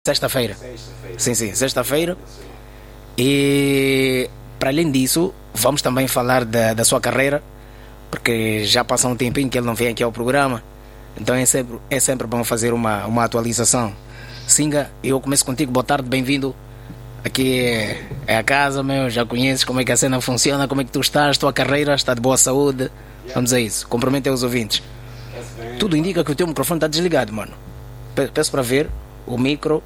Sexta-feira. Sim, sexta-feira. E para além disso, vamos também falar da sua carreira, porque já passa um tempinho que ele não vem aqui ao programa. Então é sempre bom fazer uma atualização. Singa, eu começo contigo. Boa tarde, bem-vindo. Aqui é a casa, meu. Já conheces como é que a cena funciona, como é que tu estás, tua carreira está de boa saúde. Vamos a isso. Cumprimento aos ouvintes. Tudo indica que o teu microfone está desligado, mano. Peço para ver o micro.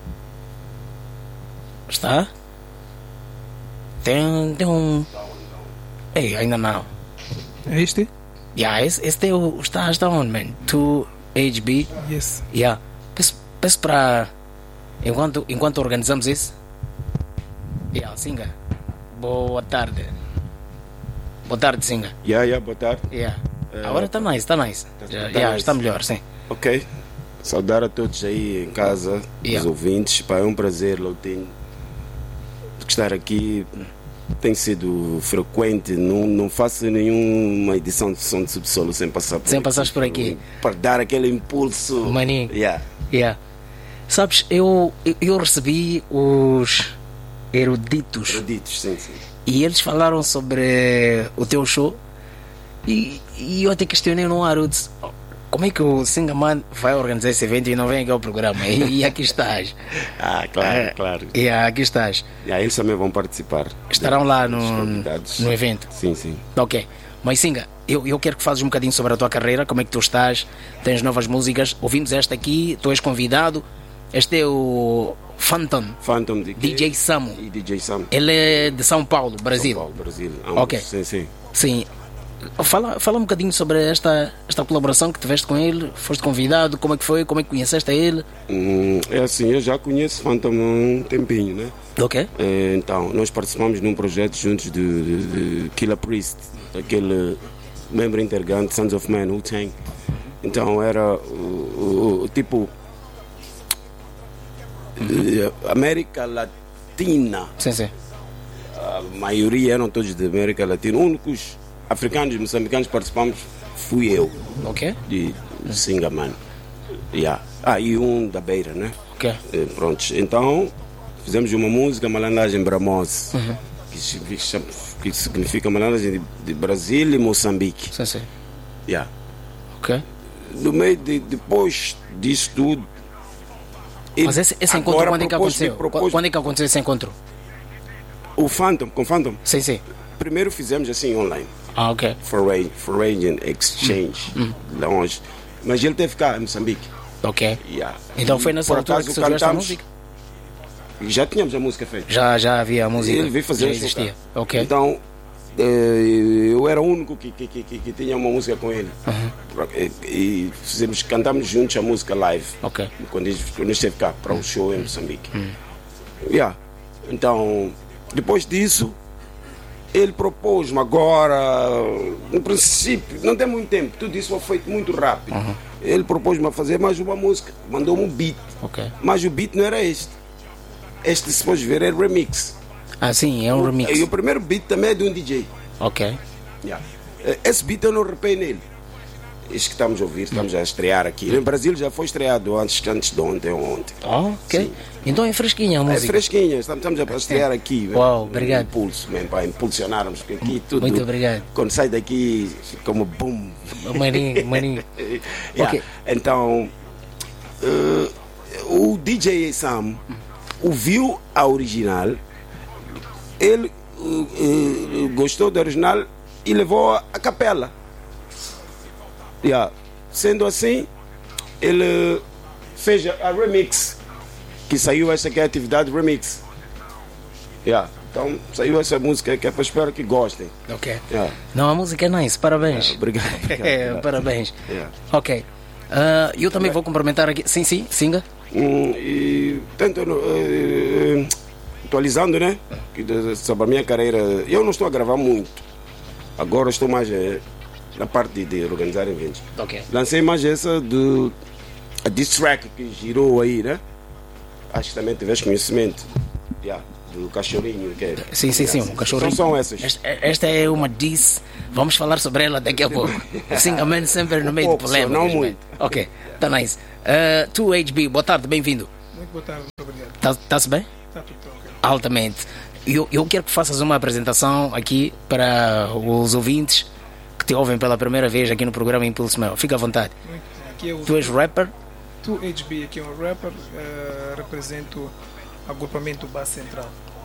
Está? Tem um. Ei, ainda não. É este? Yeah, este é o. Está onde, man? 2HB. Yes. Yeah. Peço para. Enquanto organizamos isso. Yeah, Singa. Boa tarde. Boa tarde, Singa. Boa tarde. Yeah. Agora está nice. Está melhor, sim. Ok. Saudar a todos aí em casa, os ouvintes. Pá, é um prazer, Loutinho, estar aqui. Tem sido frequente, não faço nenhuma edição de som de subsolo sem passar por aqui. Sem passares por aqui. Para dar aquele impulso. Maninho. Yeah. Sabes, eu recebi os eruditos. Sim. E eles falaram sobre o teu show. E eu até questionei no ar. Eu disse, como é que o Singaman vai organizar esse evento e não vem aqui ao programa? E aqui estás. Claro. E aqui estás. Eles também vão participar. Estarão lá no evento. Sim. Ok. Mas Singa, eu quero que fales um bocadinho sobre a tua carreira. Como é que tu estás? Tens novas músicas? Ouvimos esta aqui, tu és convidado. Este é o Phantom DJ Samu. E DJ Samu. Ele é de São Paulo, Brasil. Brasil. Ok. Sim. Fala um bocadinho sobre esta colaboração que tiveste com ele. Foste convidado, como é que foi? Como é que conheceste a ele? É assim, eu já conheço Phantom há um tempinho, né? Ok. Então, nós participamos num projeto juntos de Killah Priest, aquele membro integrante Sons of Man, Wu-Tang. Então era o tipo América Latina. Sim. A maioria eram todos de América Latina. Únicos africanos e moçambicanos participamos fui eu. Ok. De Singaman. E um da Beira, né? Ok. Prontos. Então fizemos uma música, Malandragem Bramosa, que significa Malandragem de Brasil e Moçambique. Sim. Ok. No meio depois disso tudo. Mas esse encontro quando é que aconteceu? Quando é que aconteceu esse encontro? O Phantom, com Phantom? Sim. Primeiro fizemos assim online. Ok. Foreign Exchange. Longe. Mas ele teve cá em Moçambique. Ok. Então foi nessa altura que surgiu esta música? Já tínhamos a música feita. Já havia a música. Ele veio fazer. Já existia. Ok. Então eu era o único que tinha uma música com ele. E cantamos juntos a música live. Ok. Quando ele esteve cá para um show em Moçambique. Então, depois disso, ele propôs-me agora, no princípio, não tem muito tempo, tudo isso foi feito muito rápido. Ele propôs-me a fazer mais uma música, mandou-me um beat. Ok. Mas o beat não era este. Este, se pode ver, é remix. Sim, é um remix. E o primeiro beat também é de um DJ. Ok. Esse beat eu não repei nele. Este que estamos a ouvir, estamos a estrear aqui. No Brasil já foi estreado antes de ontem ou ontem. Ok. Sim. Então é fresquinha a música. É fresquinha, estamos a estrear aqui. Uau, obrigado. Impulso, para impulsionarmos, porque aqui tudo. Muito obrigado. Quando sai daqui, como boom. Maninho. Okay. Então, o DJ Sam ouviu a original, ele gostou da original e levou a capela. Sendo assim, ele fez a remix, que saiu essa criatividade remix. Então saiu essa música que é para espero que gostem. Ok. Não, a música é nice, parabéns. Obrigado. Parabéns. Ok. Eu também vou cumprimentar aqui. Sim, Singa. E tento atualizando, né? Sobre a minha carreira, eu não estou a gravar muito. Agora estou mais na parte de organizar eventos. Ok. Lancei mais essa a diss track que girou aí, né? Acho que também tiveste conhecimento. Do cachorrinho. Que é, sim, um cachorrinho. São essas. Esta é uma diss. Vamos falar sobre ela daqui a pouco. Singaman sempre no meio de polêmicas. Não muito. Ok, tá nice. 2HB, boa tarde, bem-vindo. Muito boa tarde, muito obrigado. Está-se bem? Está tudo tranquilo. Altamente. Eu quero que faças uma apresentação aqui para os ouvintes que te ouvem pela primeira vez aqui no programa Impulso Meu. Fica à vontade. Aqui é o Tu és rapper? 2HB, aqui é um rapper, represento o agrupamento Base Central.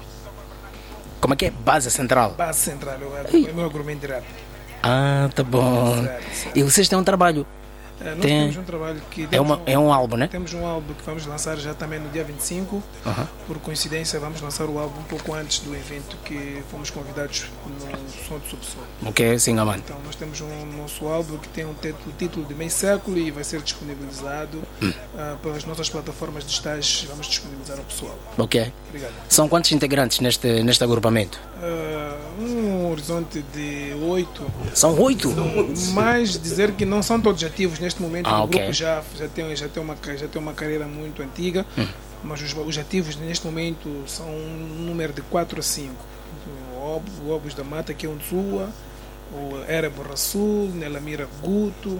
Como é que é? Base Central? Base Central, é o meu agrupamento de rap. Ah, tá bom. Certo. E vocês têm um trabalho? Nós temos um trabalho que... É um álbum, né? Temos um álbum que vamos lançar já também no dia 25. Por coincidência, vamos lançar o álbum um pouco antes do evento que fomos convidados no Som do Subsolo. Ok, sim, amante. Então, nós temos um nosso álbum que tem o título de Meio Século e vai ser disponibilizado pelas nossas plataformas digitais. Vamos disponibilizar ao pessoal. Ok. Obrigado. São quantos integrantes neste agrupamento? Um horizonte de 8. São 8? Mas dizer que não são todos ativos neste momento. O ok. grupo já tem uma carreira muito antiga, mas os ativos neste momento são um número de 4 a 5. O Obus da Mata, que é um Zua, o Erebo Rassul, Nelamira Guto,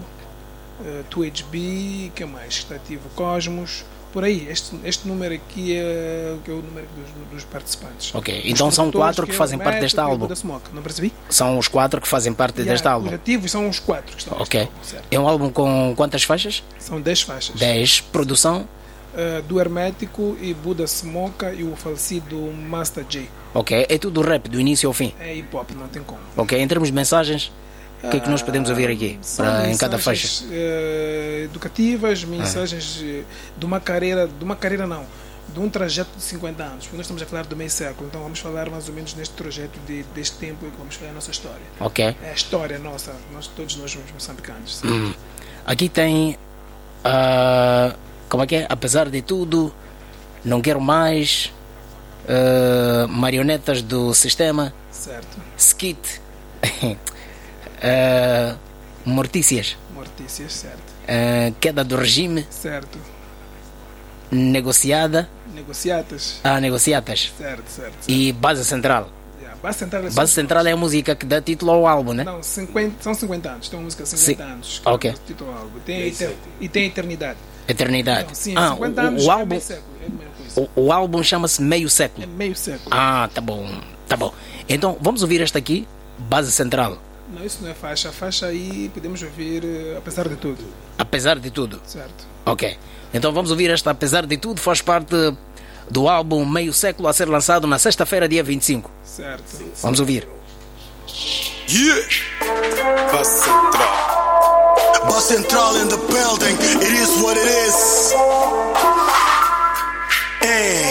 2HB, que mais está ativo? Cosmos. Por aí, este número aqui é o número dos participantes. Ok, então são 4 que fazem parte deste álbum. Não percebi? São os 4 que fazem parte deste álbum. Os ativos são os 4 que estão ok. Álbum, é um álbum com quantas faixas? São 10 faixas. 10. Produção? Do Hermético e Buda Smoka e o falecido Master J. Ok, é tudo rap, do início ao fim? É hip hop, não tem como. Ok, em termos de mensagens, o que é que nós podemos ouvir aqui em cada faixa? Educativas, mensagens de uma carreira não, de um trajeto de 50 anos, porque nós estamos a falar do meio século, então vamos falar mais ou menos neste trajeto deste tempo e vamos falar a nossa história. Ok. É a história nossa, todos nós somos moçambicanos. Aqui tem, como é que é? Apesar de tudo, não quero mais, marionetas do sistema, certo. Skit. Mortícias, certo. Queda do regime, certo. Negociatas, certo. E Base Central. Base Central é a música que dá título ao álbum, né? Não, são 50 anos, tem uma música 50 anos que ok. dá título ao álbum. E tem Eternidade. Então, sim, 50 anos o álbum, é meio século, o álbum chama-se Meio Século. É meio século. Tá bom. Então vamos ouvir esta aqui, Base Central. Não, isso não é faixa. A faixa aí podemos ouvir Apesar de Tudo. Apesar de Tudo? Certo. Ok. Então vamos ouvir esta Apesar de Tudo, faz parte do álbum Meio Século a ser lançado na sexta-feira, dia 25. Certo. Vamos ouvir. Base Central. Base Central in the building. It is what it is. Hey.